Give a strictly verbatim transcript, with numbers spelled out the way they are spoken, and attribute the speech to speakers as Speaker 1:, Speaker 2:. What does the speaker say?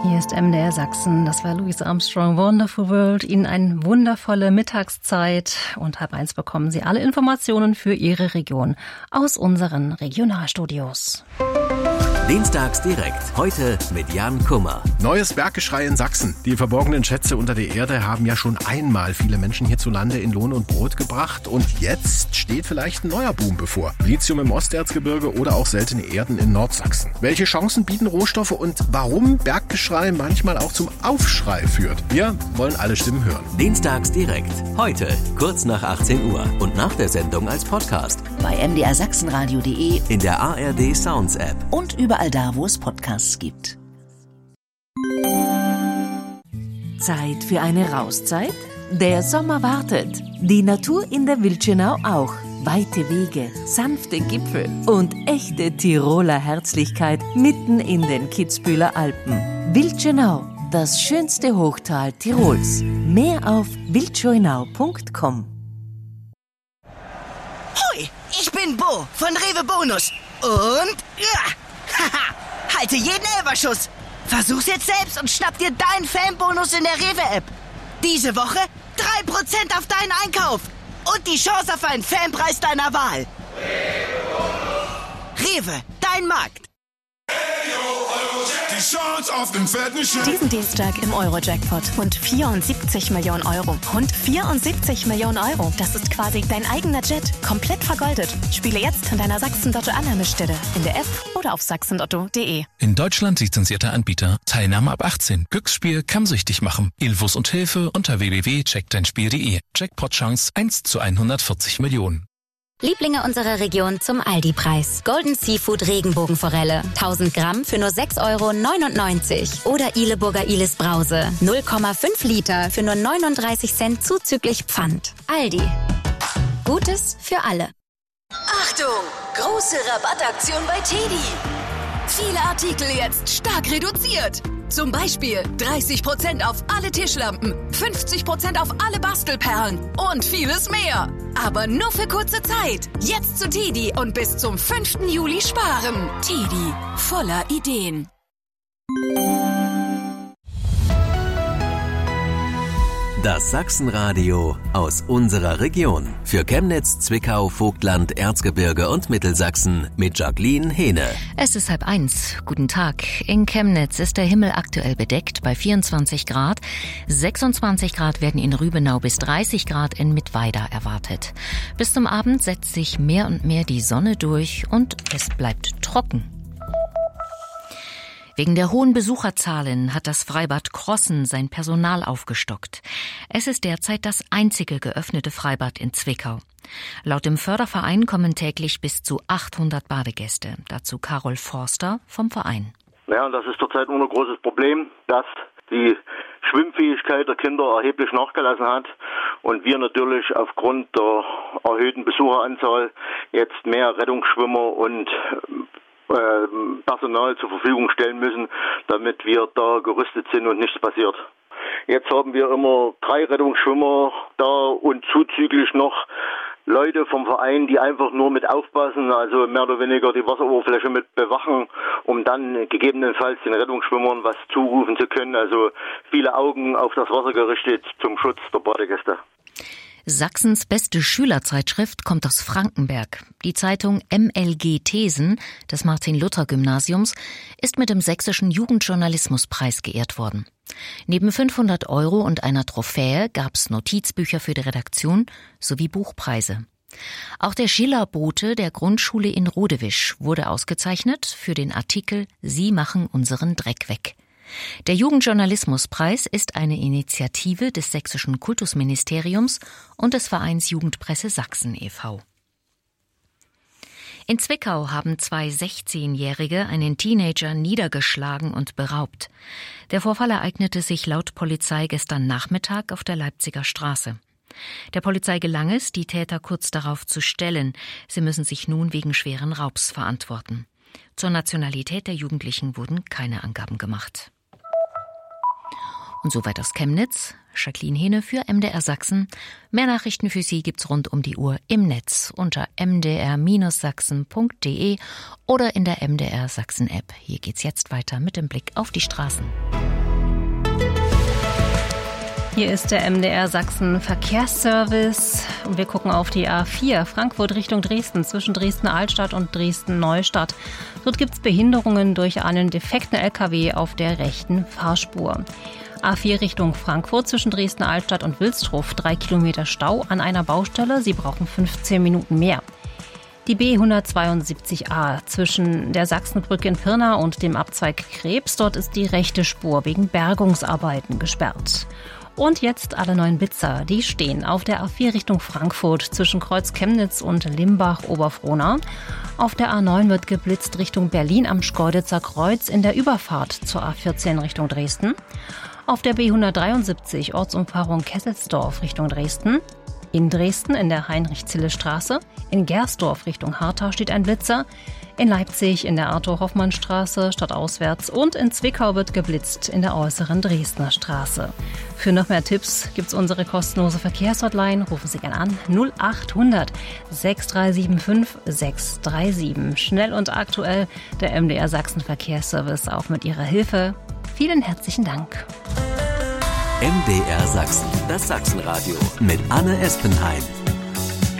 Speaker 1: Hier ist M D R Sachsen, das war Louis Armstrong, Wonderful World. Ihnen eine wundervolle Mittagszeit und halb eins bekommen Sie alle Informationen für Ihre Region aus unseren Regionalstudios.
Speaker 2: Dienstags direkt. Heute mit Jan Kummer.
Speaker 3: Neues Berggeschrei in Sachsen. Die verborgenen Schätze unter der Erde haben ja schon einmal viele Menschen hierzulande in Lohn und Brot gebracht. Und jetzt steht vielleicht ein neuer Boom bevor. Lithium im Osterzgebirge oder auch seltene Erden in Nordsachsen. Welche Chancen bieten Rohstoffe und warum Berggeschrei manchmal auch zum Aufschrei führt? Wir wollen alle Stimmen hören.
Speaker 2: Dienstags direkt. Heute kurz nach achtzehn Uhr und nach der Sendung als Podcast.
Speaker 4: Bei m d r sachsenradio punkt d e,
Speaker 2: in der A R D Sounds App
Speaker 4: und überall da, wo es Podcasts gibt.
Speaker 5: Zeit für eine Rauszeit? Der Sommer wartet. Die Natur in der Wildschönau auch. Weite Wege, sanfte Gipfel und echte Tiroler Herzlichkeit mitten in den Kitzbüheler Alpen. Wildschönau, das schönste Hochtal Tirols. Mehr auf wildschönau punkt com.
Speaker 6: Hoi, ich bin Bo von Rewe Bonus. Und ja, haha, halte jeden Elferschuss. Versuch's jetzt selbst und schnapp dir deinen Fanbonus in der Rewe-App. Diese Woche drei Prozent auf deinen Einkauf. Und die Chance auf einen Fanpreis deiner Wahl. Rewe, dein Markt.
Speaker 7: Die Chance auf den fetten Scheck.
Speaker 8: Diesen Dienstag im Euro-Jackpot. Rund vierundsiebzig Millionen Euro. Rund vierundsiebzig Millionen Euro. Das ist quasi dein eigener Jet. Komplett vergoldet. Spiele jetzt an deiner Sachsen-Lotto-Annahmestelle. In der App oder auf sachsen lotto punkt de.
Speaker 9: In Deutschland lizenzierter Anbieter. Teilnahme ab achtzehn. Glücksspiel kann süchtig machen. Infos und Hilfe unter w w w punkt check dein spiel punkt de. Jackpot-Chance eins zu hundertvierzig Millionen.
Speaker 10: Lieblinge unserer Region zum Aldi-Preis. Golden Seafood Regenbogenforelle. tausend Gramm für nur sechs Euro neunundneunzig. Oder Ileburger Ilis Brause. null Komma fünf Liter für nur neununddreißig Cent zuzüglich Pfand. Aldi. Gutes für alle.
Speaker 11: Achtung! Große Rabattaktion bei Tedi. Viele Artikel jetzt stark reduziert. Zum Beispiel dreißig Prozent auf alle Tischlampen, fünfzig Prozent auf alle Bastelperlen und vieles mehr. Aber nur für kurze Zeit. Jetzt zu Tedi und bis zum fünften Juli sparen. Tedi, voller Ideen.
Speaker 2: Das Sachsenradio aus unserer Region. Für Chemnitz, Zwickau, Vogtland, Erzgebirge und Mittelsachsen mit Jacqueline Hehne.
Speaker 1: Es ist halb eins. Guten Tag. In Chemnitz ist der Himmel aktuell bedeckt bei vierundzwanzig Grad. sechsundzwanzig Grad werden in Rübenau bis dreißig Grad in Mittweida erwartet. Bis zum Abend setzt sich mehr und mehr die Sonne durch und es bleibt trocken. Wegen der hohen Besucherzahlen hat das Freibad Krossen sein Personal aufgestockt. Es ist derzeit das einzige geöffnete Freibad in Zwickau. Laut dem Förderverein kommen täglich bis zu achthundert Badegäste. Dazu Carol Forster vom Verein.
Speaker 12: Ja, und das ist zurzeit nur ein großes Problem, dass die Schwimmfähigkeit der Kinder erheblich nachgelassen hat und wir natürlich aufgrund der erhöhten Besucheranzahl jetzt mehr Rettungsschwimmer und Personal zur Verfügung stellen müssen, damit wir da gerüstet sind und nichts passiert. Jetzt haben wir immer drei Rettungsschwimmer da und zuzüglich noch Leute vom Verein, die einfach nur mit aufpassen, also mehr oder weniger die Wasseroberfläche mit bewachen, um dann gegebenenfalls den Rettungsschwimmern was zurufen zu können. Also viele Augen auf das Wasser gerichtet zum Schutz der Badegäste.
Speaker 1: Sachsens beste Schülerzeitschrift kommt aus Frankenberg. Die Zeitung M L G Thesen des Martin-Luther-Gymnasiums ist mit dem Sächsischen Jugendjournalismuspreis geehrt worden. Neben fünfhundert Euro und einer Trophäe gab's Notizbücher für die Redaktion sowie Buchpreise. Auch der Schillerbote der Grundschule in Rodewisch wurde ausgezeichnet für den Artikel »Sie machen unseren Dreck weg«. Der Jugendjournalismuspreis ist eine Initiative des Sächsischen Kultusministeriums und des Vereins Jugendpresse Sachsen e V In Zwickau haben zwei sechzehnjährige einen Teenager niedergeschlagen und beraubt. Der Vorfall ereignete sich laut Polizei gestern Nachmittag auf der Leipziger Straße. Der Polizei gelang es, die Täter kurz darauf zu stellen. Sie müssen sich nun wegen schweren Raubs verantworten. Zur Nationalität der Jugendlichen wurden keine Angaben gemacht. Und soweit aus Chemnitz. Jacqueline Hehne für M D R Sachsen. Mehr Nachrichten für Sie gibt's rund um die Uhr im Netz unter m d r sachsen punkt de oder in der M D R Sachsen App. Hier geht's jetzt weiter mit dem Blick auf die Straßen.
Speaker 13: Hier ist der M D R Sachsen Verkehrsservice und wir gucken auf die A vier Frankfurt Richtung Dresden zwischen Dresden-Altstadt und Dresden-Neustadt. Dort gibt es Behinderungen durch einen defekten L K W auf der rechten Fahrspur. A vier Richtung Frankfurt zwischen Dresden-Altstadt und Wilsdruff, drei Kilometer Stau an einer Baustelle. Sie brauchen fünfzehn Minuten mehr. Die B hundertzweiundsiebzig a zwischen der Sachsenbrücke in Pirna und dem Abzweig Krebs. Dort ist die rechte Spur wegen Bergungsarbeiten gesperrt. Und jetzt alle neuen Blitzer, die stehen auf der A vier Richtung Frankfurt zwischen Kreuz Chemnitz und Limbach-Oberfrohna. Auf der A neun wird geblitzt Richtung Berlin am Schkeuditzer Kreuz in der Überfahrt zur A vierzehn Richtung Dresden. Auf der B hundertdreiundsiebzig Ortsumfahrung Kesselsdorf Richtung Dresden. In Dresden in der Heinrich-Zille-Straße. In Gersdorf Richtung Hartau steht ein Blitzer. In Leipzig in der Arthur-Hoffmann-Straße stadtauswärts und in Zwickau wird geblitzt in der äußeren Dresdner Straße. Für noch mehr Tipps gibt's unsere kostenlose Verkehrshotline. Rufen Sie gerne an null acht hundert sechs drei sieben fünf sechs drei sieben. Schnell und aktuell der M D R Sachsen Verkehrsservice auch mit Ihrer Hilfe. Vielen herzlichen Dank.
Speaker 2: M D R Sachsen, das Sachsenradio mit Anne Espenheim.